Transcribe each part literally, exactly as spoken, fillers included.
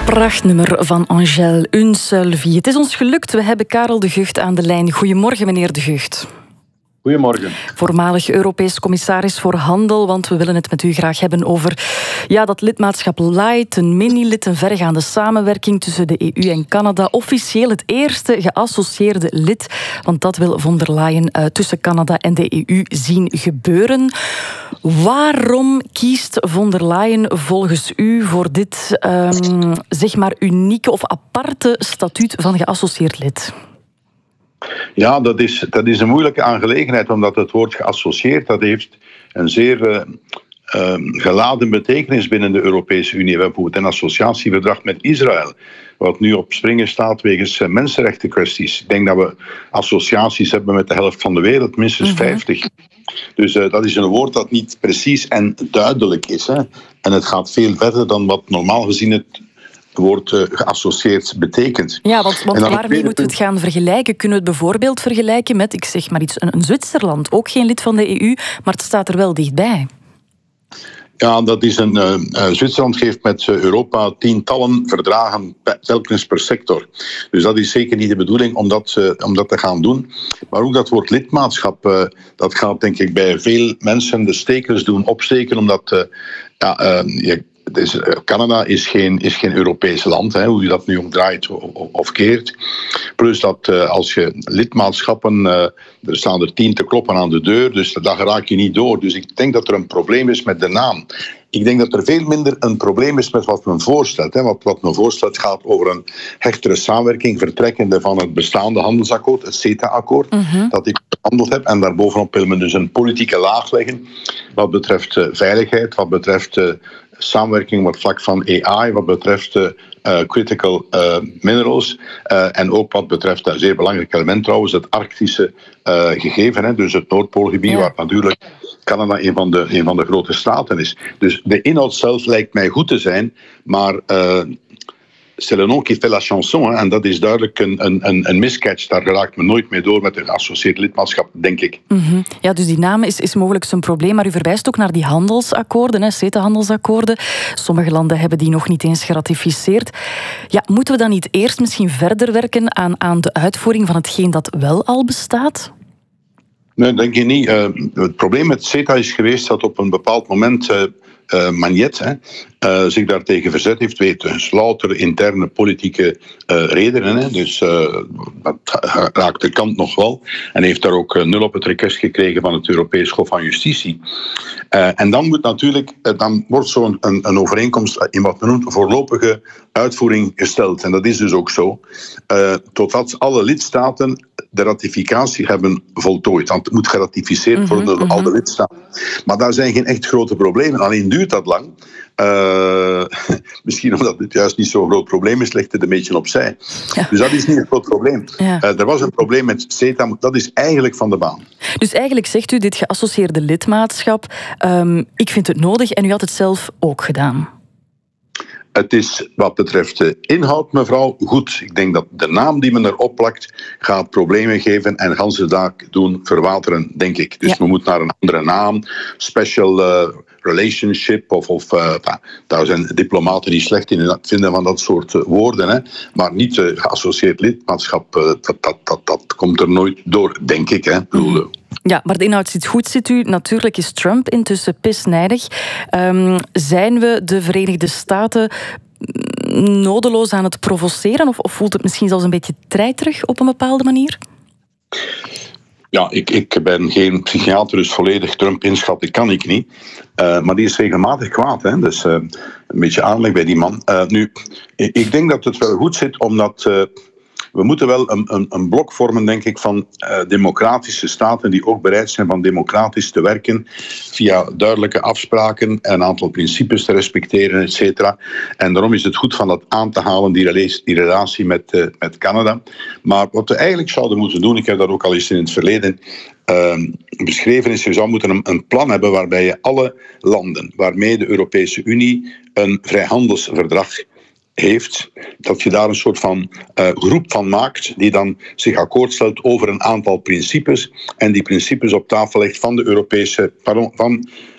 Prachtnummer van Angèle, Une seule vie. Het is ons gelukt, we hebben Karel de Gucht aan de lijn. Goedemorgen, meneer de Gucht. Goedemorgen. Voormalig Europees commissaris voor handel, want we willen het met u graag hebben over ja, dat lidmaatschap light, een mini-lid, een verregaande samenwerking tussen de E U en Canada. Officieel het eerste geassocieerde lid, want dat wil von der Leyen uh, tussen Canada en de E U zien gebeuren. Waarom kiest von der Leyen volgens u voor dit um, zeg maar unieke of aparte statuut van geassocieerd lid? Ja, dat is, dat is een moeilijke aangelegenheid, omdat het woord geassocieerd, dat heeft een zeer uh, uh, geladen betekenis binnen de Europese Unie. We hebben bijvoorbeeld een associatieverdrag met Israël, wat nu op springen staat wegens uh, mensenrechtenkwesties. Ik denk dat we associaties hebben met de helft van de wereld, minstens mm-hmm. vijftig. Dus uh, dat is een woord dat niet precies en duidelijk is. Hè? En het gaat veel verder dan wat normaal gezien het woord uh, geassocieerd betekent. Ja, want, want waarmee moeten we het gaan vergelijken? Kunnen we het bijvoorbeeld vergelijken met, ik zeg maar iets, een, een Zwitserland, ook geen lid van de E U, maar het staat er wel dichtbij. Ja, dat is een. Uh, uh, Zwitserland geeft met uh, Europa tientallen verdragen, telkens per sector. Dus dat is zeker niet de bedoeling om dat, uh, om dat te gaan doen. Maar ook dat woord lidmaatschap, uh, dat gaat denk ik bij veel mensen de stekers doen opsteken, omdat uh, ja, uh, je, Dus Canada is geen, is geen Europees land, hè, hoe je dat nu omdraait of, of keert. Plus dat uh, als je lidmaatschappen, uh, er staan er tien te kloppen aan de deur, dus daar raak je niet door. Dus ik denk dat er een probleem is met de naam. Ik denk dat er veel minder een probleem is met wat men voorstelt. Hè. Wat, wat men voorstelt gaat over een hechtere samenwerking, vertrekkende van het bestaande handelsakkoord, het CETA-akkoord, mm-hmm. dat ik behandeld heb. En daarbovenop wil men dus een politieke laag leggen, wat betreft uh, veiligheid, wat betreft Uh, samenwerking op het vlak van A I, wat betreft uh, uh, critical uh, minerals uh, en ook wat betreft, een zeer belangrijk element trouwens, het Arctische uh, gegeven, hè, dus het Noordpoolgebied, ja. waar natuurlijk Canada een van, de, een van de grote staten is. Dus de inhoud zelf lijkt mij goed te zijn, maar Uh, c'est le nom qui fait la chanson. Hè. En dat is duidelijk een, een, een miscatch. Daar geraakt men nooit mee door met een geassocieerd lidmaatschap, denk ik. Mm-hmm. Ja, dus die naam is, is mogelijk zijn probleem. Maar u verwijst ook naar die handelsakkoorden, hè, CETA-handelsakkoorden. Sommige landen hebben die nog niet eens geratificeerd. Ja, moeten we dan niet eerst misschien verder werken aan, aan de uitvoering van hetgeen dat wel al bestaat? Nee, denk je niet. Uh, het probleem met CETA is geweest dat op een bepaald moment Uh, Uh, Magnet hè, uh, zich daartegen verzet heeft, weet dus louter interne politieke uh, redenen. Hè, dus uh, dat raakt de kant nog wel. En heeft daar ook uh, nul op het request gekregen van het Europees Hof van Justitie. Uh, en dan moet natuurlijk, uh, dan wordt zo'n een, een overeenkomst in wat men noemt voorlopige uitvoering gesteld. En dat is dus ook zo. Uh, totdat alle lidstaten de ratificatie hebben voltooid. Want het moet geratificeerd worden door mm-hmm. alle lidstaten. Maar daar zijn geen echt grote problemen. Alleen duurt dat lang. Uh, misschien omdat het juist niet zo'n groot probleem is, ligt het een beetje opzij. Ja. Dus dat is niet een groot probleem. Ja. Uh, er was een probleem met CETA, maar dat is eigenlijk van de baan. Dus eigenlijk zegt u, dit geassocieerde lidmaatschap, um, ik vind het nodig en u had het zelf ook gedaan. Het is wat betreft de inhoud, mevrouw, goed. Ik denk dat de naam die men erop plakt gaat problemen geven en gaan ze daar doen verwateren, denk ik. Dus ja. we moeten naar een andere naam, special uh, relationship, of, of uh, daar zijn diplomaten niet slecht in het vinden van dat soort uh, woorden, hè. Maar niet uh, geassocieerd lidmaatschap, uh, dat, dat, dat, dat komt er nooit door, denk ik. Hè. Mm-hmm. Ja, maar de inhoud zit goed, zit u. Natuurlijk is Trump intussen pisnijdig. Um, zijn we de Verenigde Staten nodeloos aan het provoceren? Of, of voelt het misschien zelfs een beetje treiterig op een bepaalde manier? Ja, ik, ik ben geen psychiater, dus volledig Trump inschatten kan ik niet. Uh, maar die is regelmatig kwaad, hè? Dus uh, een beetje aanleg bij die man. Uh, nu, ik denk dat het wel goed zit, omdat Uh, we moeten wel een, een, een blok vormen, denk ik, van uh, democratische staten die ook bereid zijn van democratisch te werken via duidelijke afspraken, een aantal principes te respecteren, et cetera. En daarom is het goed van dat aan te halen, die relatie, die relatie met, uh, met Canada. Maar wat we eigenlijk zouden moeten doen, ik heb dat ook al eens in het verleden Uh, beschreven is, je zou moeten een, een plan hebben waarbij je alle landen waarmee de Europese Unie een vrijhandelsverdrag heeft, dat je daar een soort van uh, groep van maakt die dan zich akkoord stelt over een aantal principes en die principes op tafel legt van de Europese, pardon, van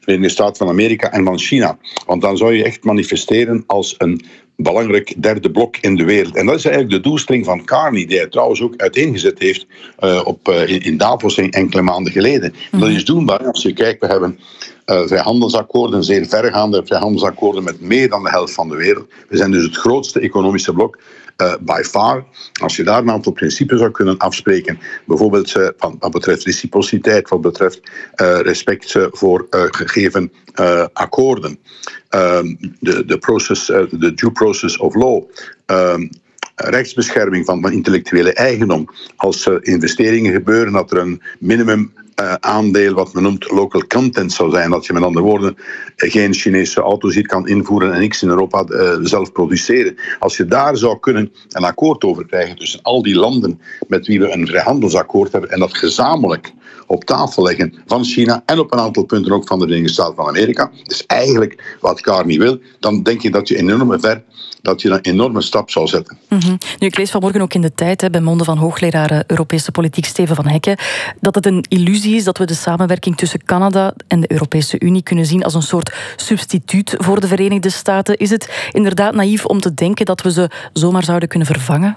Verenigde Staten van Amerika en van China. Want dan zou je echt manifesteren als een belangrijk derde blok in de wereld. En dat is eigenlijk de doelstelling van Carney, die hij trouwens ook uiteengezet heeft uh, op, uh, in, in Davos enkele maanden geleden. Mm. Dat is doenbaar. Als je kijkt, we hebben uh, vrijhandelsakkoorden, zeer verregaande vrijhandelsakkoorden met meer dan de helft van de wereld. We zijn dus het grootste economische blok. Uh, by far, als je daar een aantal principes zou kunnen afspreken, bijvoorbeeld uh, wat, wat betreft reciprociteit, wat betreft uh, respect uh, voor uh, gegeven uh, akkoorden, um, de, de, process, uh, de due process of law, um, rechtsbescherming van, van intellectuele eigendom, als er investeringen gebeuren, dat er een minimum Uh, aandeel wat men noemt local content zou zijn. Dat je met andere woorden uh, geen Chinese auto's hier kan invoeren en niks in Europa uh, zelf produceren. Als je daar zou kunnen een akkoord over krijgen tussen al die landen met wie we een vrijhandelsakkoord hebben en dat gezamenlijk op tafel leggen van China en op een aantal punten ook van de Verenigde Staten van Amerika, dus eigenlijk wat Carney wil, dan denk ik dat je enorme ver dat je een enorme stap zal zetten. Mm-hmm. Nu, ik lees vanmorgen ook in de Tijd, hè, bij monden van hoogleraar Europese politiek Steven van Hekken, dat het een illusie is dat we de samenwerking tussen Canada en de Europese Unie kunnen zien als een soort substituut voor de Verenigde Staten. Is het inderdaad naïef om te denken dat we ze zomaar zouden kunnen vervangen?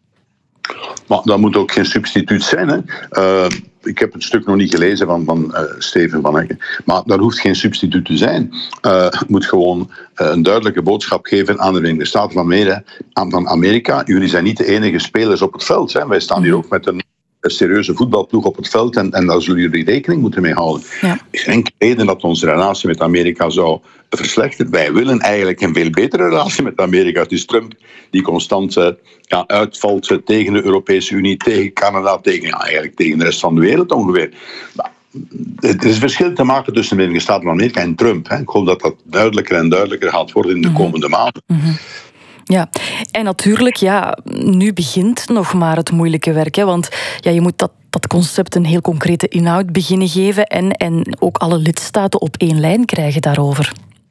Maar dat moet ook geen substituut zijn. Hè. Uh, ik heb het stuk nog niet gelezen van, van uh, Steven van Hekken. Maar dat hoeft geen substituut te zijn. Uh, het moet gewoon uh, een duidelijke boodschap geven aan de Verenigde Staten van Amerika, aan van Amerika. Jullie zijn niet de enige spelers op het veld. Hè. Wij staan hier ook met een een serieuze voetbalploeg op het veld en, en daar zullen jullie rekening moeten mee houden. Ja. Er is geen reden dat onze relatie met Amerika zou verslechteren. Wij willen eigenlijk een veel betere relatie met Amerika. Het is Trump die constant uh, ja, uitvalt uh, tegen de Europese Unie, tegen Canada, tegen, ja, eigenlijk tegen de rest van de wereld ongeveer. Maar er is een verschil te maken tussen de Verenigde Staten van Amerika en Trump. Hè. Ik hoop dat dat duidelijker en duidelijker gaat worden in de mm-hmm. komende maanden. Mm-hmm. Ja, en natuurlijk, ja, nu begint nog maar het moeilijke werk. Hè, want ja, je moet dat, dat concept een heel concrete inhoud beginnen geven en, en ook alle lidstaten op één lijn krijgen daarover.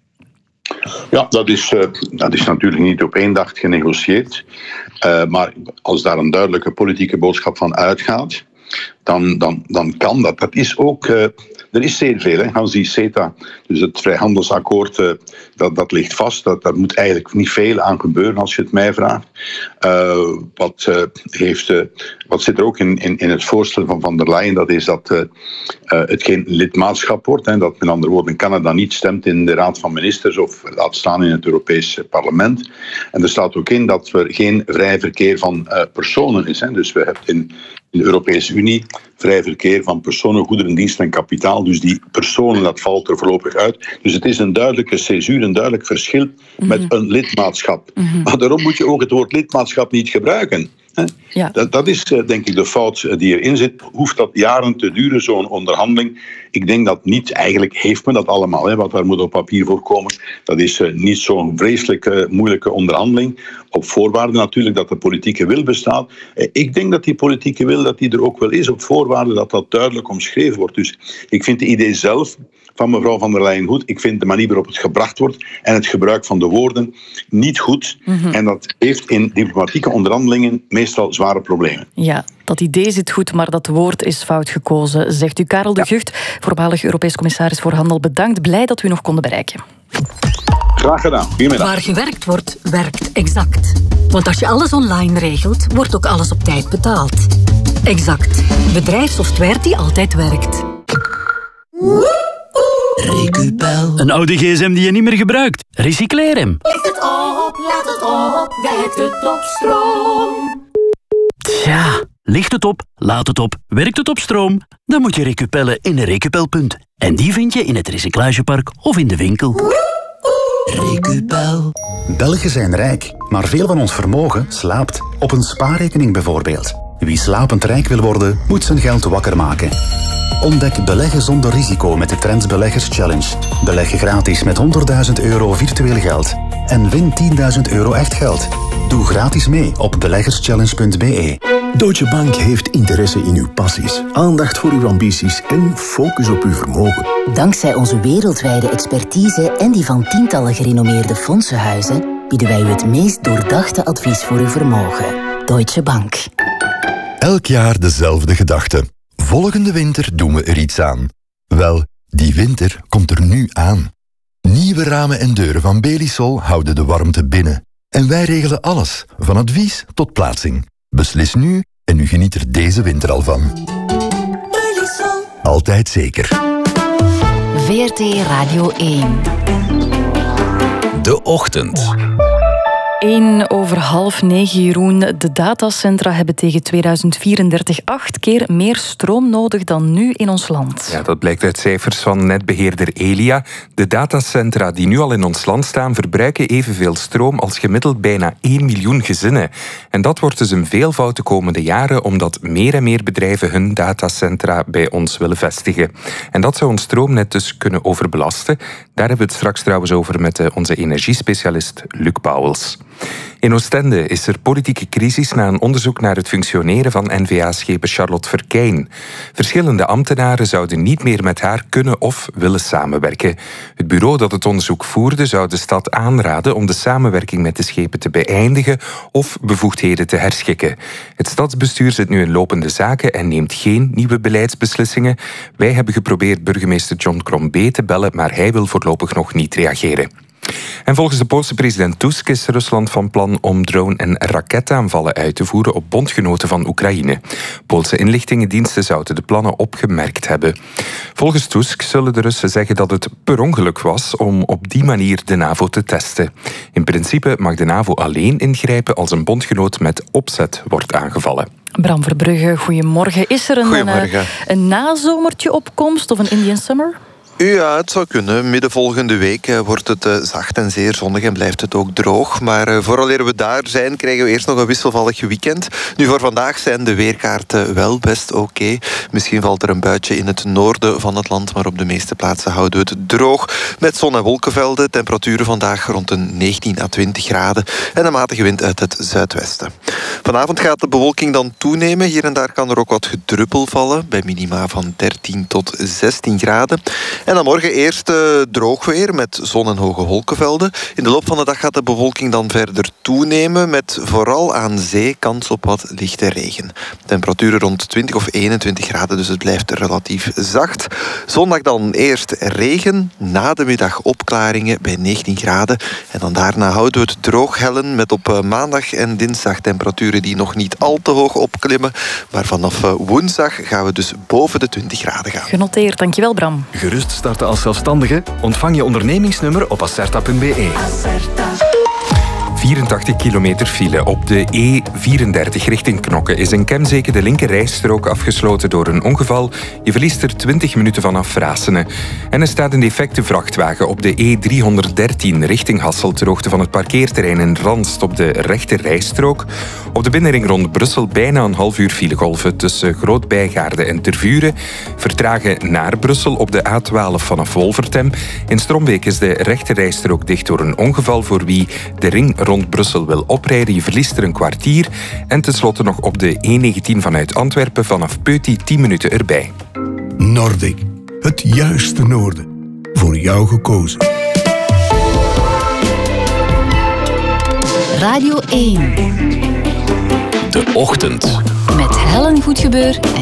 Ja, dat is, uh, dat is natuurlijk niet op één dag genegocieerd. Uh, maar als daar een duidelijke politieke boodschap van uitgaat, dan, dan, dan kan dat. Dat is ook... Uh, Er is zeer veel, hè. Als die CETA, dus het vrijhandelsakkoord, uh, dat, dat ligt vast. Dat, daar moet eigenlijk niet veel aan gebeuren als je het mij vraagt. Uh, wat, uh, heeft, uh, wat zit er ook in, in, in het voorstel van Van der Leyen, dat is dat uh, uh, het geen lidmaatschap wordt. Hè, dat met andere woorden Canada niet stemt in de Raad van Ministers of laat staan in het Europees Parlement. En er staat ook in dat er geen vrij verkeer van uh, personen is. Hè. Dus we hebben in, in de Europese Unie vrij verkeer van personen, goederen, diensten en kapitaal. Dus die personen, dat valt er voorlopig uit. Dus het is een duidelijke césuur, een duidelijk verschil mm-hmm. met een lidmaatschap. Mm-hmm. Maar daarom moet je ook het woord lidmaatschap niet gebruiken. Ja. Dat, dat is denk ik de fout die erin zit. Hoeft dat jaren te duren, zo'n onderhandeling? Ik denk dat niet. Eigenlijk heeft men dat allemaal. Hè. Wat daar moet op papier voor komen. Dat is uh, niet zo'n vreselijk uh, moeilijke onderhandeling. Op voorwaarde natuurlijk dat de politieke wil bestaat. Uh, ik denk dat die politieke wil dat die er ook wel is. Op voorwaarde dat dat duidelijk omschreven wordt. Dus ik vind de idee zelf van mevrouw Van der Leyen goed. Ik vind de manier waarop het gebracht wordt en het gebruik van de woorden niet goed. Mm-hmm. En dat heeft in diplomatieke onderhandelingen meestal zware problemen. Ja, dat idee zit goed, maar dat woord is fout gekozen, zegt u. Karel de ja. Gucht, voormalig Europees commissaris voor Handel, bedankt. Blij dat u nog konden bereiken. Graag gedaan. Goedemiddag. Waar gewerkt wordt, werkt Exact. Want als je alles online regelt, wordt ook alles op tijd betaald. Exact. Bedrijfssoftware die altijd werkt. Recupel. Een oude gsm die je niet meer gebruikt. Recycleer hem. Licht het op, laat het op, werkt het op stroom. Tja, ligt het op, laat het op, werkt het op stroom? Dan moet je recupellen in een recupelpunt. En die vind je in het recyclagepark of in de winkel. Recupel. Belgen zijn rijk, maar veel van ons vermogen slaapt. Op een spaarrekening bijvoorbeeld. Wie slapend rijk wil worden, moet zijn geld wakker maken. Ontdek beleggen zonder risico met de Trends Beleggers Challenge. Beleg gratis met honderdduizend euro virtueel geld. En win tienduizend euro echt geld. Doe gratis mee op beleggerschallenge punt b e. Deutsche Bank heeft interesse in uw passies, aandacht voor uw ambities en focus op uw vermogen. Dankzij onze wereldwijde expertise en die van tientallen gerenommeerde fondsenhuizen bieden wij u het meest doordachte advies voor uw vermogen. Deutsche Bank. Elk jaar dezelfde gedachte. Volgende winter doen we er iets aan. Wel, Die winter komt er nu aan. Nieuwe ramen en deuren van Belisol houden de warmte binnen. En wij regelen alles, van advies tot plaatsing. Beslis nu en u geniet er deze winter al van. Belisol. Altijd zeker. V R T Radio één. De Ochtend. één over half negen, Jeroen. De datacentra hebben tegen tweeduizend vierendertig acht keer meer stroom nodig dan nu in ons land. Ja, dat blijkt uit cijfers van netbeheerder Elia. De datacentra die nu al in ons land staan verbruiken evenveel stroom als gemiddeld bijna één miljoen gezinnen. En dat wordt dus een veelvoud de komende jaren, omdat meer en meer bedrijven hun datacentra bij ons willen vestigen. En dat zou ons stroomnet dus kunnen overbelasten. Daar hebben we het straks trouwens over met onze energiespecialist Luc Pauwels. In Oostende is er politieke crisis na een onderzoek naar het functioneren van N V A-schepen Charlotte Verkeyn. Verschillende ambtenaren zouden niet meer met haar kunnen of willen samenwerken. Het bureau dat het onderzoek voerde zou de stad aanraden om de samenwerking met de schepen te beëindigen of bevoegdheden te herschikken. Het stadsbestuur zit nu in lopende zaken en neemt geen nieuwe beleidsbeslissingen. Wij hebben geprobeerd burgemeester John Crombie te bellen, maar hij wil voorlopig nog niet reageren. En volgens de Poolse president Tusk is Rusland van plan om drone- en raketaanvallen uit te voeren op bondgenoten van Oekraïne. Poolse inlichtingendiensten zouden de plannen opgemerkt hebben. Volgens Tusk zullen de Russen zeggen dat het per ongeluk was om op die manier de NAVO te testen. In principe mag de NAVO alleen ingrijpen als een bondgenoot met opzet wordt aangevallen. Bram Verbrugge, goedemorgen. Is er een, een, een nazomertje op komst of een Indian Summer? Ja, het zou kunnen. Midden volgende week uh, wordt het uh, zacht en zeer zonnig en blijft het ook droog. Maar uh, vooraleer we daar zijn, krijgen we eerst nog een wisselvallig weekend. Nu, voor vandaag zijn de weerkaarten wel best oké. Okay. Misschien valt er een buitje in het noorden van het land, maar op de meeste plaatsen houden we het droog. Met zon- en wolkenvelden. Temperaturen vandaag rond de negentien à twintig graden. En een matige wind uit het zuidwesten. Vanavond gaat de bewolking dan toenemen. Hier en daar kan er ook wat gedruppel vallen. Bij minima van dertien tot zestien graden. En dan morgen eerst uh, droog weer met zon en hoge wolkenvelden. In de loop van de dag gaat de bewolking dan verder toenemen, met vooral aan zee kans op wat lichte regen. Temperaturen rond twintig of eenentwintig graden, dus het blijft relatief zacht. Zondag dan eerst regen, na de middag opklaringen bij negentien graden. En dan daarna houden we het droog hellen, met op uh, maandag en dinsdag temperaturen die nog niet al te hoog opklimmen. Maar vanaf uh, woensdag gaan we dus boven de twintig graden gaan. Genoteerd, dankjewel Bram. Gerust starten als zelfstandige? Ontvang je ondernemingsnummer op acerta punt b e. vierentachtig kilometer file op de E vierendertig richting Knokke is in Kemzeke de linker rijstrook afgesloten door een ongeval. Je verliest er twintig minuten vanaf Vrasene. En er staat een defecte vrachtwagen op de E driehonderddertien richting Hasselt ter hoogte van het parkeerterrein in Ranst op de rechter rijstrook. Op de binnenring rond Brussel bijna een half uur filegolven tussen Groot-Bijgaarde en Tervuren. Vertragen naar Brussel op de A twaalf vanaf Wolvertem. In Strombeek is de rechter rijstrook dicht door een ongeval voor wie de ring rond rond Brussel wil oprijden. Je verliest er een kwartier. En tenslotte nog op de E negentien vanuit Antwerpen vanaf Peuty tien minuten erbij. Nordic, het juiste noorden. Voor jou gekozen. Radio één. De Ochtend. Met Helen Goedgebeur en